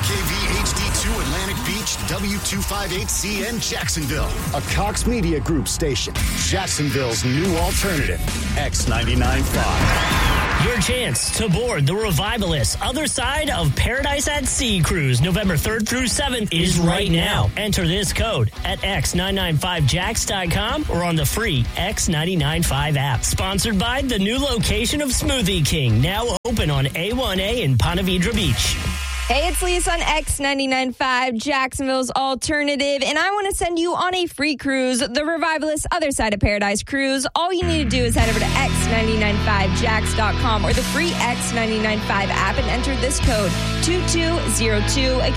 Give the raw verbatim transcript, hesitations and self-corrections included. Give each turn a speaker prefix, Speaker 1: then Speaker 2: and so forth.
Speaker 1: K V H D two Atlantic Beach, W two fifty-eight C N Jacksonville. A Cox Media Group station. Jacksonville's new alternative. X ninety-nine point five.
Speaker 2: Your chance to board the Revivalist Other Side of Paradise at Sea cruise November third through seventh is right now. Enter this code at x nine nine five jacks dot com or on the free X nine nine five app. Sponsored by the new location of Smoothie King, now open on A one A in Ponte Vedra Beach.
Speaker 3: Hey, it's Lisa on X ninety-nine point five, Jacksonville's alternative, and I want to send you on a free cruise, the Revivalist Other Side of Paradise cruise. All you need to do is head over to x nine nine five jacks dot com or the free X nine nine five app and enter this code two two zero two.